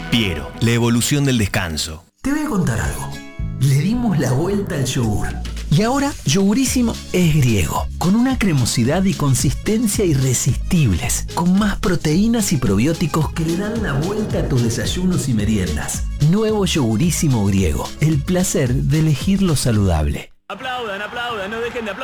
Piero, la evolución del descanso. Te voy a contar algo. Le dimos la vuelta al yogur. Y ahora Yogurísimo es griego, con una cremosidad y consistencia irresistibles, con más proteínas y probióticos que le dan la vuelta a tus desayunos y meriendas. Nuevo Yogurísimo griego, el placer de elegir lo saludable. Aplaudan, no dejen de aplaudir.